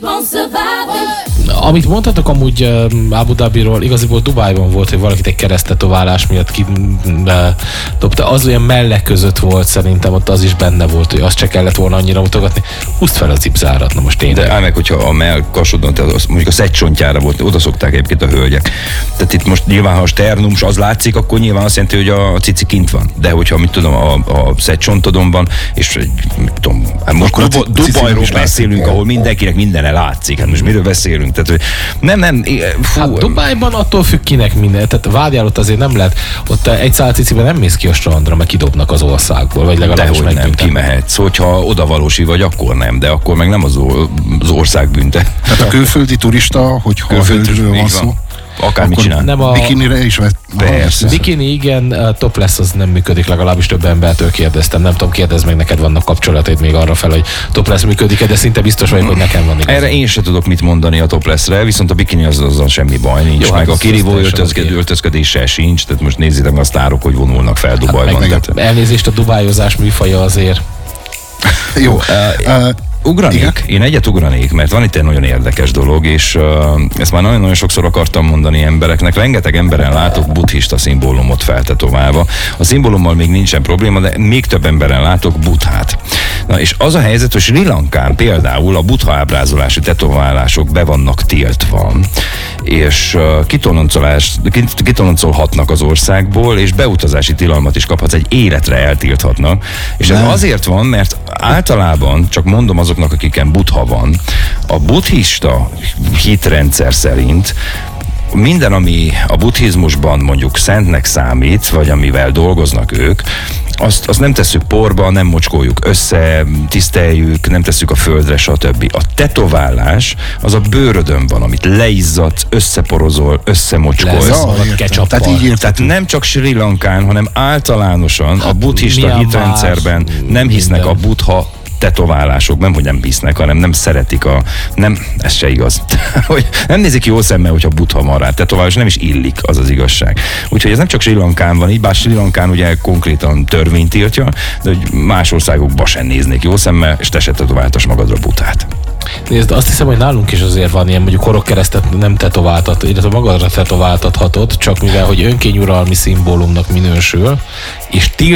Amit mondhatok amúgy Abu Dhabiról, igaziból Dubájban volt, hogy valakit egy keresztetoválás miatt kidobta. Az olyan mellek között volt, szerintem ott az is benne volt, hogy azt se kellett volna annyira mutogatni. Húzd fel a cipzárat, na most tényleg. De állj meg, hogyha a mellkasodon, tehát mondjuk a szegcsontjára volt, oda szokták egyébként a hölgyek. Tehát itt most nyilván, ha a sternums az látszik, akkor nyilván azt jelenti, hogy a cici kint van. De hogyha, mit tudom, a szegcsontodon van, és mit tudom, most Dubajról beszélünk, ahol mindenkinek mindene látszik. Hát most miről beszélünk? Tehát, nem, fú. Hát Dubájban attól függ kinek minden. Tehát várjál, ott azért nem lehet, ott egy szál ciciben nem mész ki a strandra, meg kidobnak az országból, vagy legalábbis dehogy nem kimehetsz. Hogyha odavalósi vagy, akkor nem, de akkor meg nem az ország bünte. Tehát a külföldi turista, hogyha a hölgyről van szó, akármit csinál. Nem a bikinire is vett. Persze. Bikini, igen, topless az nem működik, legalábbis több embertől kérdeztem. Nem tudom, kérdezd meg, neked vannak kapcsolataid még arra fel, hogy topless működik, de szinte biztos vagyok, hogy nekem van igaz. Erre én se tudok mit mondani a toplessre, viszont a bikini azzal semmi baj nincs, jó, meg hát a kirívó öltözködéssel sincs, tehát most nézzétek meg a sztárok, hogy vonulnak fel Dubajban. Hát elnézést, a dubájozás műfaja azért. Jó. Ugranék, igen? Én egyet ugranék, mert van itt egy nagyon érdekes dolog, és ezt már nagyon-nagyon sokszor akartam mondani embereknek. Rengeteg emberen látok buddhista szimbólumot feltetoválva. A szimbólummal még nincsen probléma, de még több emberen látok buddhát. Na és az a helyzet, hogy Sri Lankán például a buddha ábrázolású tetoválások be vannak tiltva, és kitoloncolhatnak az országból, és beutazási tilalmat is kaphatsz, egy életre eltilthatnak. És ez azért van, mert általában, csak mondom azoknak, akiken buddha van, a buddhista hitrendszer szerint minden, ami a buddhizmusban mondjuk szentnek számít, vagy amivel dolgoznak ők, azt nem tesszük porba, nem mocskoljuk össze, tiszteljük, nem tesszük a földre, stb. A tetoválás az a bőrödön van, amit leizzadsz, összeporozol, összemocskolsz. Tehát nem csak Sri Lankán, hanem általánosan a buddhista hitrendszerben nem hisznek a buddha tetoválások, nem, hogy nem hisznek, hanem nem szeretik ez se igaz. Hogy nem nézik jó szemmel, hogyha buddha van rá tetoválás, nem is illik, az az igazság. Úgyhogy ez nem csak Sri Lankán van így, bár Sri Lankán ugye konkrétan törvény tiltja, de hogy más országokban sem néznék jó szemmel, és te se tetováltas magadra buddhát. Nézd, azt hiszem, hogy nálunk is azért van ilyen, mondjuk horogkeresztet nem tetováltat, illetve magadra tetováltathatod, csak mivel, hogy önkényuralmi szimbólumnak minősül, és